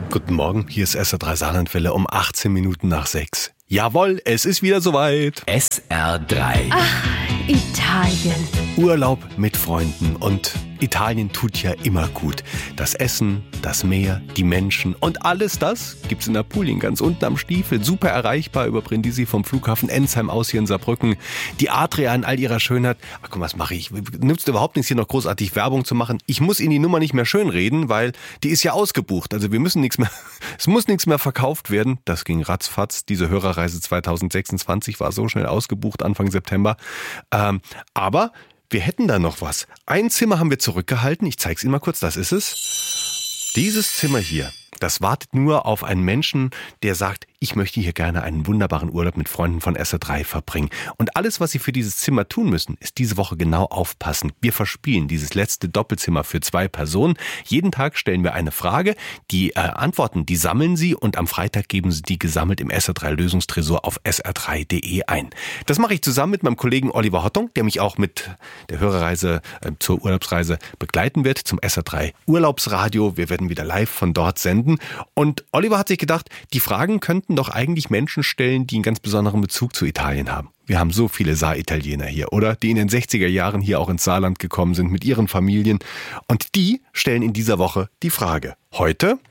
Guten Morgen, hier ist SR3 Saarlandwelle um 18 Minuten nach 6. Jawohl, es ist wieder soweit. SR3. Ach, Italien. Urlaub mit Freunden und Italien tut ja immer gut. Das Essen, das Meer, die Menschen und alles das gibt's in Apulien, ganz unten am Stiefel. Super erreichbar über Brindisi vom Flughafen Ensheim aus hier in Saarbrücken. Die Adria in all ihrer Schönheit. Ach komm, was mache ich? Nützt überhaupt nichts, hier noch großartig Werbung zu machen. Ich muss Ihnen die Nummer nicht mehr schönreden, weil die ist ja ausgebucht. Also wir müssen nichts mehr, es muss nichts mehr verkauft werden. Das ging ratzfatz. Diese Hörerreise 2026 war so schnell ausgebucht, Anfang September. Aber wir hätten da noch was. Ein Zimmer haben wir zurückgehalten. Ich zeig's Ihnen mal kurz. Das ist es. Dieses Zimmer hier, das wartet nur auf einen Menschen, der sagt, ich möchte hier gerne einen wunderbaren Urlaub mit Freunden von SR3 verbringen. Und alles, was Sie für dieses Zimmer tun müssen, ist diese Woche genau aufpassen. Wir verspielen dieses letzte Doppelzimmer für 2 Personen. Jeden Tag stellen wir eine Frage. Die Antworten, die sammeln Sie und am Freitag geben Sie die gesammelt im SR3 Lösungstresor auf sr3.de ein. Das mache ich zusammen mit meinem Kollegen Oliver Hottung, der mich auch mit der Hörerreise zur Urlaubsreise begleiten wird, zum SR3 Urlaubsradio. Wir werden wieder live von dort senden. Und Oliver hat sich gedacht, die Fragen könnten doch eigentlich Menschen stellen, die einen ganz besonderen Bezug zu Italien haben. Wir haben so viele Saaritaliener hier, oder? Die in den 60er Jahren hier auch ins Saarland gekommen sind mit ihren Familien. Und die stellen in dieser Woche die Frage. Heute?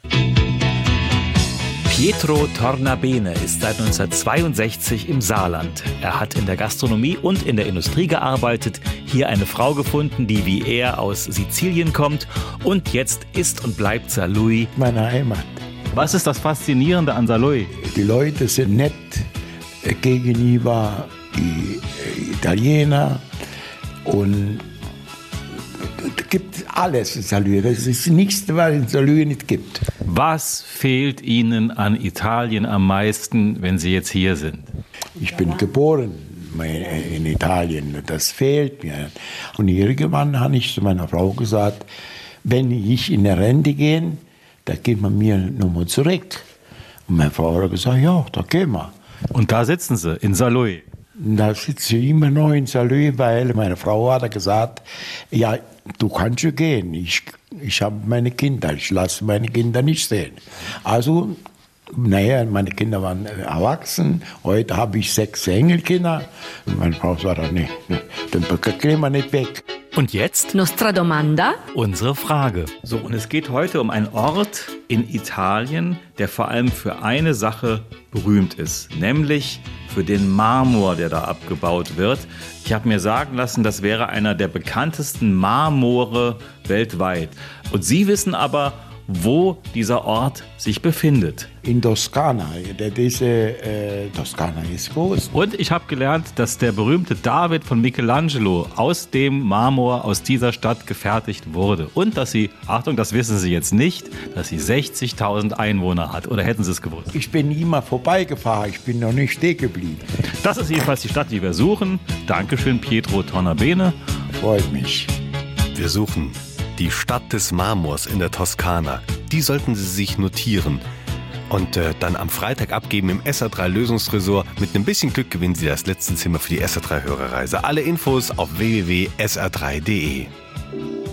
Pietro Tornabene ist seit 1962 im Saarland. Er hat in der Gastronomie und in der Industrie gearbeitet, hier eine Frau gefunden, die wie er aus Sizilien kommt und jetzt ist und bleibt Saarlouis meine Heimat. Was ist das Faszinierende an Saarlouis? Die Leute sind nett gegenüber die Italiener und es gibt alles in Saarlouis. Das ist das Nächste, was es in Saarlouis nicht gibt. Was fehlt Ihnen an Italien am meisten, wenn Sie jetzt hier sind? Ich bin geboren in Italien, das fehlt mir. Und irgendwann habe ich zu meiner Frau gesagt, wenn ich in die Rente gehe, da gehen wir mir nochmal zurück. Und meine Frau hat gesagt, ja, da gehen wir. Und da sitzen Sie, in Saarlouis. Da sitze ich immer noch in Saarlouis, weil meine Frau hat gesagt, ja, du kannst ja gehen. Ich habe meine Kinder, ich lasse meine Kinder nicht sehen. Also, naja, meine Kinder waren erwachsen. Heute habe ich 6 Enkelkinder. Und meine Frau sagt, nee, dann gehen wir nicht weg. Und jetzt Nostra domanda? unsere Frage. So, und es geht heute um einen Ort in Italien, der vor allem für eine Sache berühmt ist, nämlich für den Marmor, der da abgebaut wird. Ich habe mir sagen lassen, das wäre einer der bekanntesten Marmore weltweit. Und Sie wissen aber, wo dieser Ort sich befindet. In Toskana. Toskana ist groß. Und ich habe gelernt, dass der berühmte David von Michelangelo aus dem Marmor aus dieser Stadt gefertigt wurde. Und dass sie, Achtung, das wissen Sie jetzt nicht, dass sie 60.000 Einwohner hat. Oder hätten Sie es gewusst? Ich bin immer vorbeigefahren, ich bin noch nicht stehen geblieben. Das ist jedenfalls die Stadt, die wir suchen. Dankeschön, Pietro Tornabene. Freut mich. Wir suchen die Stadt des Marmors in der Toskana. Die sollten Sie sich notieren. Und dann am Freitag abgeben im SR3 Lösungstresor. Mit einem bisschen Glück gewinnen Sie das letzte Zimmer für die SR3 Hörerreise. Alle Infos auf www.sr3.de.